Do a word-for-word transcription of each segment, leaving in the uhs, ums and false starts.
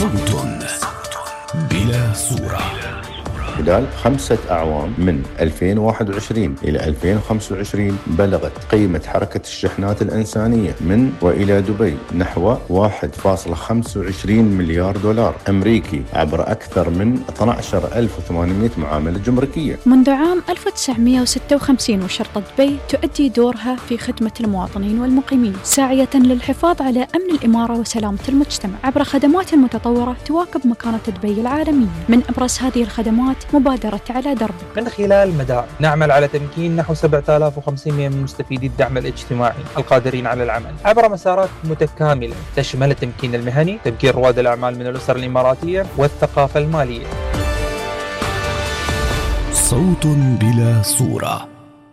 صوت بلا صورة. خلال خمسة أعوام من ألفين وواحد وعشرين إلى ألفين وخمسة وعشرين بلغت قيمة حركة الشحنات الإنسانية من وإلى دبي نحو واحد فاصلة خمسة وعشرين مليار دولار أمريكي عبر أكثر من اثني عشر ألف وثمانمائة معاملة جمركية. منذ عام ألف وتسعمائة وستة وخمسين وشرطة دبي تؤدي دورها في خدمة المواطنين والمقيمين، ساعية للحفاظ على أمن الإمارة وسلامة المجتمع عبر خدمات متطورة تواكب مكانة دبي العالمية. من أبرز هذه الخدمات مبادرة على درب. من خلال مدار نعمل على تمكين نحو سبعة آلاف وخمسمائة من مستفيدي الدعم الاجتماعي القادرين على العمل عبر مسارات متكاملة تشمل التمكين المهني، تمكين رواد الأعمال من الأسر الإماراتية، والثقافة المالية. صوت بلا صورة.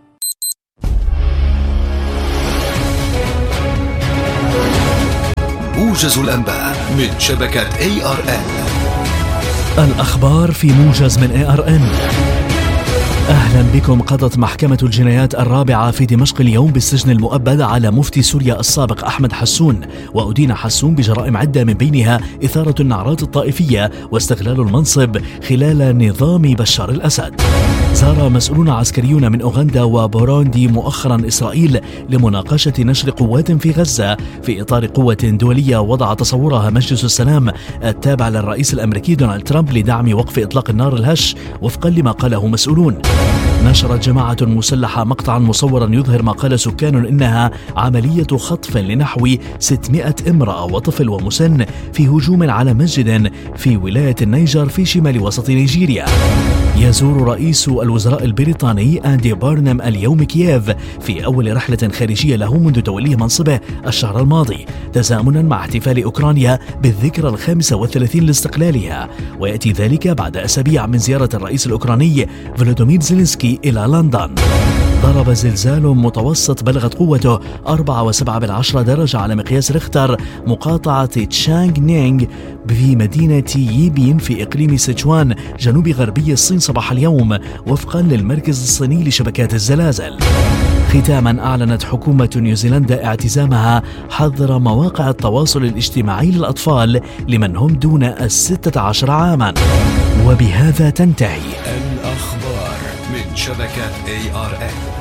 موجز الأنباء من شبكة إيه آر إن. الأخبار في موجز من إيه آر إن. أهلا بكم. قضت محكمة الجنايات الرابعة في دمشق اليوم بالسجن المؤبد على مفتي سوريا السابق أحمد حسون، وأدين حسون بجرائم عدة من بينها إثارة النعرات الطائفية واستغلال المنصب خلال نظام بشار الأسد. زار مسؤولون عسكريون من أوغندا وبوروندي مؤخرا إسرائيل لمناقشة نشر قوات في غزة في إطار قوة دولية وضع تصورها مجلس السلام التابع للرئيس الأمريكي دونالد ترامب لدعم وقف إطلاق النار الهش وفقا لما قاله مسؤولون. نشرت جماعة مسلحة مقطعا مصورا يظهر ما قال سكان إنها عملية خطف لنحو ستمائة امرأة وطفل ومسن في هجوم على مسجد في ولاية النيجر في شمال وسط نيجيريا. يزور رئيس الوزراء البريطاني أندي بارنم اليوم كييف في أول رحلة خارجية له منذ توليه منصبه الشهر الماضي، تزامنا مع احتفال أوكرانيا بالذكرى الخامسة والثلاثين لاستقلالها، ويأتي ذلك بعد أسابيع من زيارة الرئيس الأوكراني فلوديمير زيلينسكي إلى لندن. ضرب زلزال متوسط بلغت قوته أربعة وسبعة بالعشرة درجة على مقياس ريختر مقاطعة تشانغ نينغ في مدينة ييبين في إقليم سيتشوان جنوب غربي الصين صباح اليوم وفقا للمركز الصيني لشبكات الزلازل. ختاما، أعلنت حكومة نيوزيلندا اعتزامها حظر مواقع التواصل الاجتماعي للأطفال لمن هم دون الستة عشر عاما. وبهذا تنتهي الأخبار من شبكة إيه آر إن.